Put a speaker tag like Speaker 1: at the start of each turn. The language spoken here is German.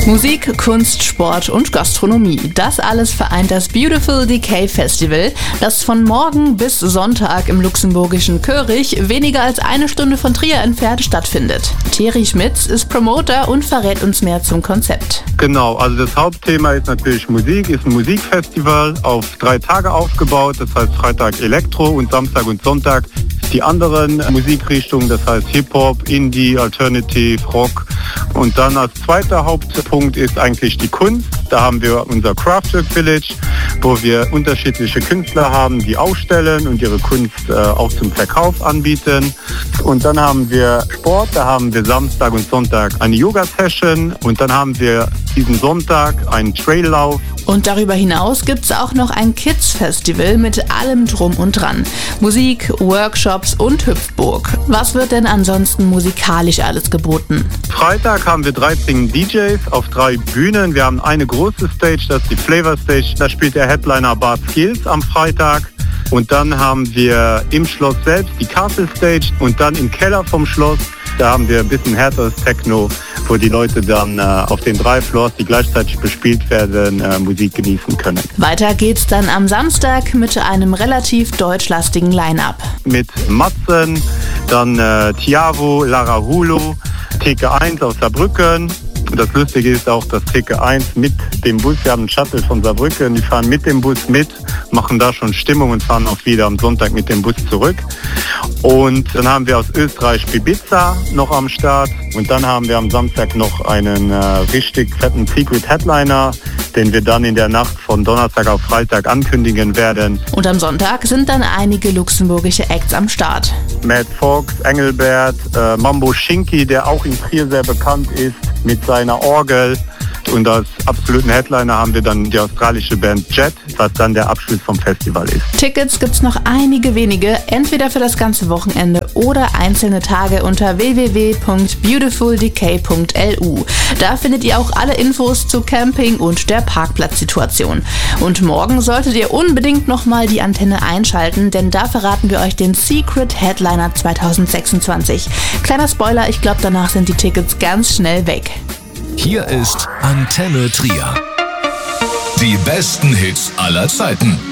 Speaker 1: Musik, Kunst, Sport und Gastronomie. Das alles vereint das Beautiful Decay Festival, das von morgen bis Sonntag im luxemburgischen Körig, weniger als eine Stunde von Trier entfernt, stattfindet. Thierry Schmitz ist Promoter und verrät uns mehr zum Konzept.
Speaker 2: Genau, also das Hauptthema ist natürlich Musik, ist ein Musikfestival auf 3 Tage aufgebaut. Das heißt Freitag Elektro und Samstag und Sonntag die anderen Musikrichtungen, das heißt Hip-Hop, Indie, Alternative, Rock. Und dann als zweiter Hauptpunkt ist eigentlich die Kunst. Da haben wir unser Craftwork Village, wo wir unterschiedliche Künstler haben, die ausstellen und ihre Kunst auch zum Verkauf anbieten. Und dann haben wir Sport, da haben wir Samstag und Sonntag eine Yoga-Session. Und dann haben wir diesen Sonntag einen Traillauf.
Speaker 1: Und darüber hinaus gibt es auch noch ein Kids-Festival mit allem Drum und Dran. Musik, Workshops und Hüpfburg. Was wird denn ansonsten musikalisch alles geboten?
Speaker 2: Freitag haben wir 13 DJs auf 3 Bühnen. Wir haben eine große Stage, das ist die Flavor Stage. Da spielt der Headliner Bart Skills am Freitag. Und dann haben wir im Schloss selbst die Castle Stage und dann im Keller vom Schloss, da haben wir ein bisschen härteres Techno, wo die Leute dann auf den 3 Floors, die gleichzeitig bespielt werden, Musik genießen können.
Speaker 1: Weiter geht's dann am Samstag mit einem relativ deutschlastigen Line-Up.
Speaker 2: Mit Matzen, dann Tiavo, Lara Hulo, Theke 1 aus Saarbrücken. Und das Lustige ist auch, dass Theke 1 mit dem Bus, wir haben einen Shuttle von Saarbrücken, die fahren mit dem Bus mit, machen da schon Stimmung und fahren auch wieder am Sonntag mit dem Bus zurück. Und dann haben wir aus Österreich Bibiza noch am Start. Und dann haben wir am Samstag noch einen richtig fetten Secret Headliner, den wir dann in der Nacht von Donnerstag auf Freitag ankündigen werden.
Speaker 1: Und am Sonntag sind dann einige luxemburgische Acts am Start.
Speaker 2: Matt Fox, Engelbert, Mambo Shinki, der auch in Trier sehr bekannt ist, mit seiner Orgel. Und als absoluten Headliner haben wir dann die australische Band Jet, was dann der Abschluss vom Festival ist.
Speaker 1: Tickets gibt's noch einige wenige, entweder für das ganze Wochenende oder einzelne Tage unter www.beautifuldecay.lu. Da findet ihr auch alle Infos zu Camping und der Parkplatzsituation. Und morgen solltet ihr unbedingt nochmal die Antenne einschalten, denn da verraten wir euch den Secret Headliner 2026. Kleiner Spoiler, ich glaube danach sind die Tickets ganz schnell weg.
Speaker 3: Hier ist Antenne Trier. Die besten Hits aller Zeiten.